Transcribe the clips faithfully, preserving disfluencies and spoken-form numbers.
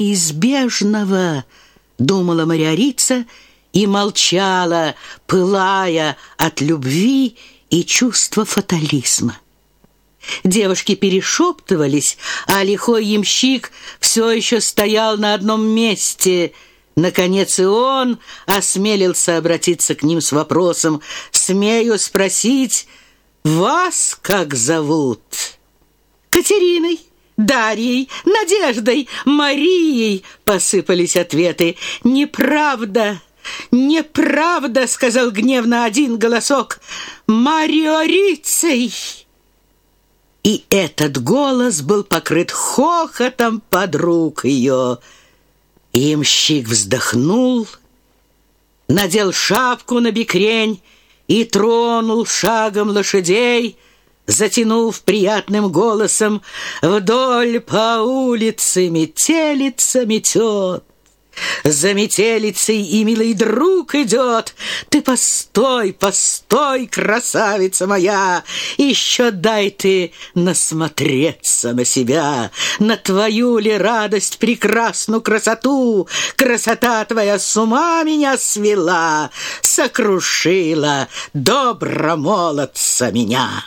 неизбежного, думала Мариорица и молчала, пылая от любви и чувства фатализма. Девушки перешептывались, а лихой ямщик все еще стоял на одном месте. Наконец и он осмелился обратиться к ним с вопросом: «Смею спросить, вас как зовут?» «Катериной, Дарьей, Надеждой, Марией», — посыпались ответы. «Неправда, неправда», — сказал гневно один голосок, «Мариорицей». И этот голос был покрыт хохотом подруг ее. Ямщик вздохнул, надел шапку на бекрень и тронул шагом лошадей, затянув приятным голосом: «Вдоль по улице метелица метет, за метелицей и милый друг идет. Ты постой, постой, красавица моя, еще дай ты насмотреться на себя, на твою ли радость прекрасную красоту. Красота твоя с ума меня свела, сокрушила добромолодца меня».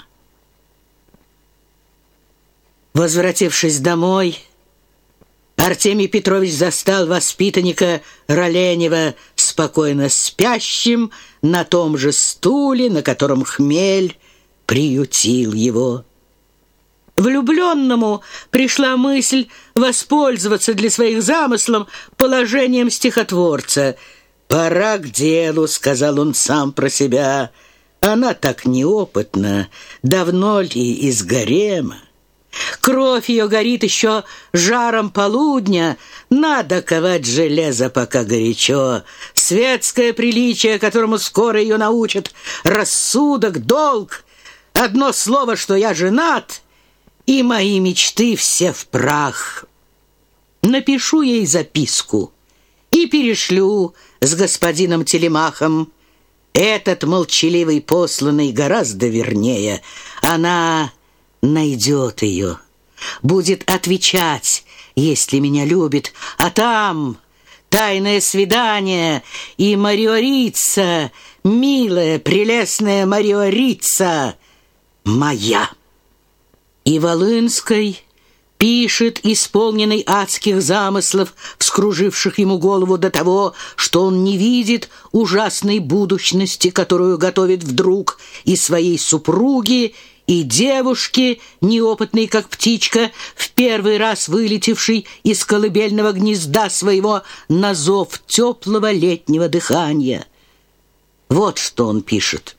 Возвратившись домой, Артемий Петрович застал воспитанника Роленева спокойно спящим на том же стуле, на котором хмель приютил его. Влюбленному пришла мысль воспользоваться для своих замыслов положением стихотворца. «Пора к делу», — сказал он сам про себя. «Она так неопытна, давно ли из гарема? Кровь ее горит еще жаром полудня. Надо ковать железо, пока горячо. Светское приличие, которому скоро ее научат, рассудок, долг. Одно слово, что я женат, и мои мечты все в прах. Напишу ей записку и перешлю с господином Телемахом. Этот молчаливый посланный гораздо вернее. Она найдет ее, будет отвечать, если меня любит, а там тайное свидание, и Мариорица, милая, прелестная Мариорица, моя». И Волынской пишет, исполненный адских замыслов, вскруживших ему голову до того, что он не видит ужасной будущности, которую готовит вдруг и своей супруге, и девушке, неопытной как птичка, в первый раз вылетевшей из колыбельного гнезда своего на зов теплого летнего дыхания. Вот что он пишет: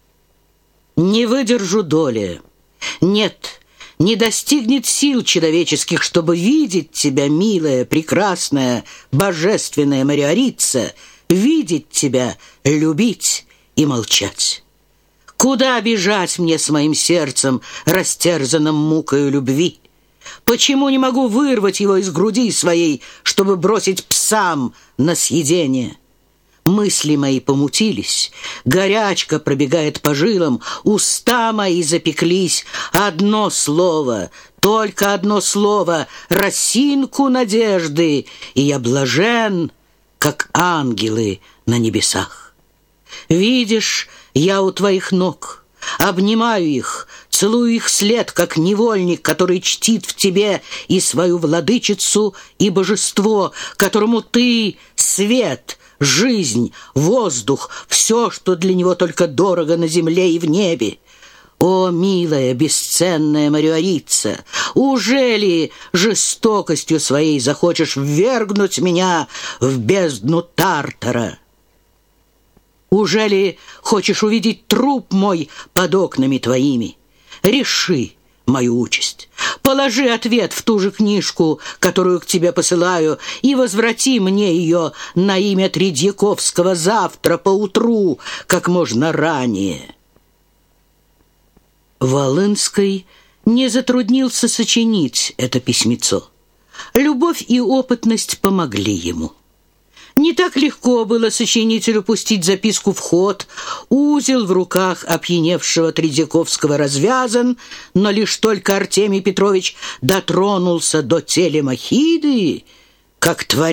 «Не выдержу доли. Нет, не достигнет сил человеческих, чтобы видеть тебя, милая, прекрасная, божественная Мариорица, видеть тебя, любить и молчать. Куда бежать мне с моим сердцем, растерзанным мукою любви? Почему не могу вырвать его из груди своей, чтобы бросить псам на съедение? Мысли мои помутились, горячка пробегает по жилам, уста мои запеклись. Одно слово, только одно слово, росинку надежды, и я блажен, как ангелы на небесах. Видишь, я у твоих ног, обнимаю их, целую их след, как невольник, который чтит в тебе и свою владычицу, и божество, которому ты — свет, жизнь, воздух, все, что для него только дорого на земле и в небе. О, милая, бесценная Мариорица, ужели жестокостью своей захочешь ввергнуть меня в бездну Тартара? Ужели хочешь увидеть труп мой под окнами твоими? Реши мою участь. Положи ответ в ту же книжку, которую к тебе посылаю, и возврати мне ее на имя Тредьяковского завтра поутру, как можно ранее». Волынской не затруднился сочинить это письмецо. Любовь и опытность помогли ему. Не так легко было сочинителю пустить записку в ход. Узел в руках опьяневшего Тредьяковского развязан, но лишь только Артемий Петрович дотронулся до Телемахиды, как творец